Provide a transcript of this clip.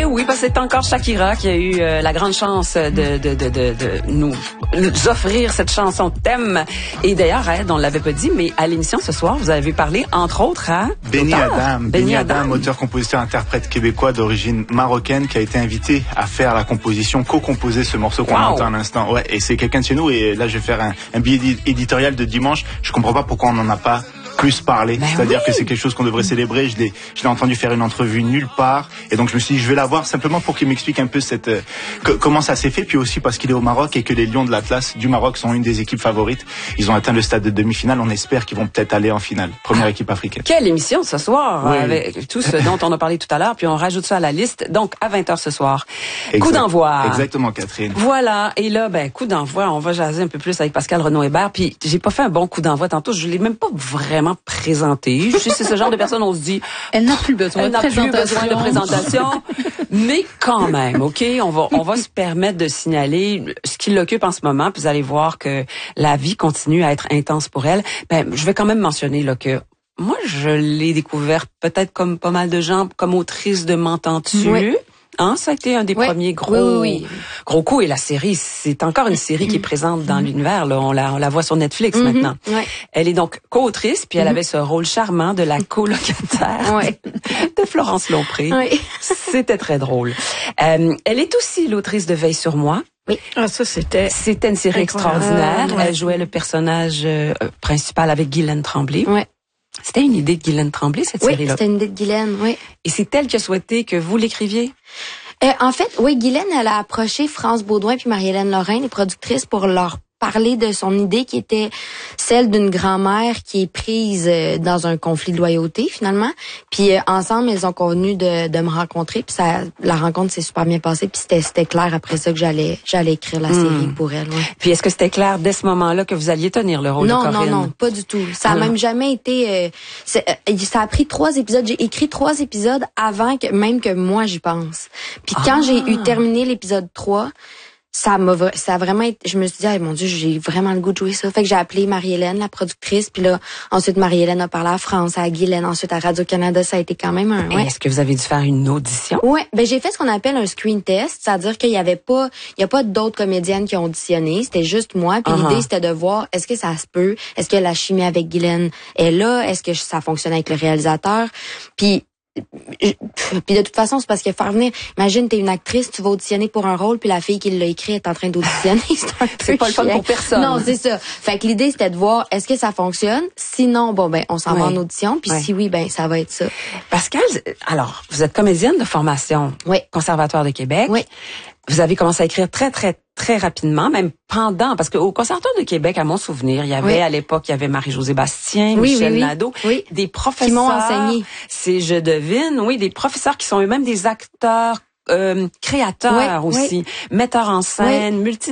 oui, parce que c'est encore Shakira qui a eu la grande chance de nous offrir cette chanson thème. Et d'ailleurs, on l'avait pas dit, mais à l'émission ce soir, vous avez parlé, entre autres, à Benny Adam. Benny Adam, auteur, compositeur, interprète québécois d'origine marocaine, qui a été invité à faire la composition, co-composer ce morceau qu'on entend à l'instant. Ouais, et c'est quelqu'un de chez nous. Et là, je vais faire un billet éditorial de dimanche. Je comprends pas pourquoi on n'en a pas plus parler. C'est-à-dire que c'est quelque chose qu'on devrait célébrer. Je l'ai entendu faire une entrevue nulle part. Et donc, je me suis dit, je vais la voir simplement pour qu'il m'explique un peu comment ça s'est fait. Puis aussi parce qu'il est au Maroc et que les Lions de l'Atlas du Maroc sont une des équipes favorites. Ils ont atteint le stade de demi-finale. On espère qu'ils vont peut-être aller en finale. Première équipe africaine. Quelle émission ce soir, avec tout ce dont on a parlé tout à l'heure. Puis on rajoute ça à la liste. Donc, à 20h ce soir. Coup d'envoi. Exactement, Catherine. Voilà. Et là, coup d'envoi. On va jaser un peu plus avec Pascal Renaud-Hébert. Puis, j'ai pas fait un bon coup d'envoi tantôt. Je l'ai même pas vraiment présenté. Je sais, c'est ce genre de personne, on se dit, elle n'a plus besoin de présentation. Mais quand même, OK, on va se permettre de signaler ce qui l'occupe en ce moment, puis vous allez voir que la vie continue à être intense pour elle. Je vais quand même mentionner là que moi, je l'ai découverte peut-être comme pas mal de gens, comme autrice de M'entends-tu? Oui. Hein, ça a été un des premiers gros coups. Et la série, c'est encore une série qui est présente dans l'univers. Là, on la voit sur Netflix maintenant. Ouais. Elle est donc co-autrice, puis elle avait ce rôle charmant de la colocataire de Florence Lompré. C'était très drôle. Elle est aussi l'autrice de Veille sur moi. Oui. Ah, ça, c'était une série extraordinaire. Elle jouait le personnage principal avec Guylaine Tremblay. Ouais. C'était une idée de Guylaine Tremblay, cette série-là. Oui, c'était une idée de Guylaine, oui. Et c'est elle qui a souhaité que vous l'écriviez? En fait, oui, Guylaine, elle a approché France Baudouin puis Marie-Hélène Lorrain, les productrices, pour leur parler de son idée qui était celle d'une grand-mère qui est prise dans un conflit de loyauté finalement. Puis ensemble, elles ont convenu de me rencontrer. Puis la rencontre s'est super bien passée. Puis c'était clair après ça que j'allais écrire la série pour elle. Ouais. Puis est-ce que c'était clair dès ce moment-là que vous alliez tenir le rôle de Corinne? Non, pas du tout. Ça a même jamais été. Ça a pris 3 épisodes. J'ai écrit 3 épisodes avant que moi j'y pense. Puis quand j'ai eu terminé l'épisode 3. Ça a vraiment été, je me suis dit, mon Dieu, j'ai vraiment le goût de jouer ça. Fait que j'ai appelé Marie-Hélène, la productrice, puis là, ensuite Marie-Hélène a parlé à France, à Guylaine, ensuite à Radio-Canada, ça a été quand même un, Est-ce que vous avez dû faire une audition? Ouais, j'ai fait ce qu'on appelle un screen test, c'est-à-dire qu'il y a pas d'autres comédiennes qui ont auditionné, c'était juste moi, puis l'idée c'était de voir, est-ce que ça se peut, est-ce que la chimie avec Guylaine est là, est-ce que ça fonctionne avec le réalisateur, puis de toute façon, c'est parce que faire venir, imagine, t'es une actrice, tu vas auditionner pour un rôle, puis la fille qui l'a écrit est en train d'auditionner. C'est pas le fun pour personne. Non, c'est ça. Fait que l'idée, c'était de voir, est-ce que ça fonctionne? Sinon, on s'en va en audition, puis si oui, ça va être ça. Pascal, alors, vous êtes comédienne de formation. Conservatoire de Québec. Oui. Vous avez commencé à écrire très, très, très rapidement, même pendant, parce qu'au Conservatoire de Québec, à mon souvenir, il y avait, à l'époque, il y avait Marie-Josée Bastien, Michel Nadeau, des professeurs. Qui m'ont enseigné. Je devine, des professeurs qui sont eux-mêmes des acteurs, créateurs aussi, metteurs en scène,